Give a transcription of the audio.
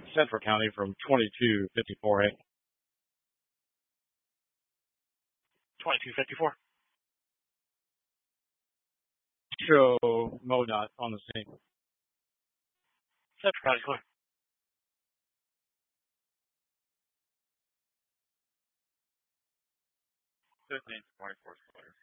Central County from 2254A. 2254. Show MoDOT on the scene. Central County clear. 1524 clear.